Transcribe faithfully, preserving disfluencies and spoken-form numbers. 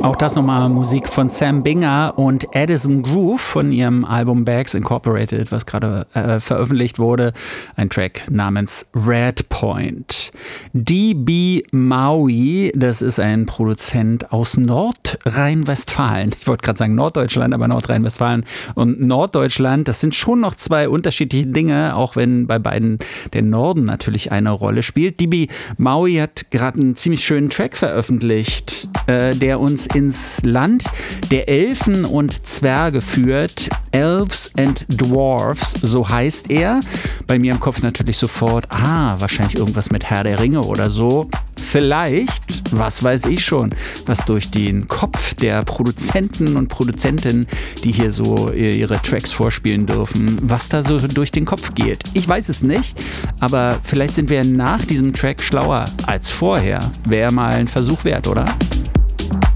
Auch das nochmal Musik von Sam Binger und Addison Groove von ihrem Album Bags Incorporated, was gerade äh, veröffentlicht wurde. Ein Track namens Red Point. D B Maui, das ist ein Produzent aus Nordrhein-Westfalen. Ich wollte gerade sagen Norddeutschland, aber Nordrhein-Westfalen und Norddeutschland, das sind schon noch zwei unterschiedliche Dinge, auch wenn bei beiden der Norden natürlich eine Rolle spielt. D B Maui hat gerade einen ziemlich schönen Track veröffentlicht, äh, der uns ins Land der Elfen und Zwerge führt. Elves and Dwarfs, so heißt er. Bei mir im Kopf natürlich sofort, ah, wahrscheinlich irgendwas mit Herr der Ringe oder so. Vielleicht, was weiß ich schon, was durch den Kopf der Produzenten und Produzentinnen, die hier so ihre Tracks vorspielen dürfen, was da so durch den Kopf geht. Ich weiß es nicht, aber vielleicht sind wir nach diesem Track schlauer als vorher. Wäre mal ein Versuch wert, oder?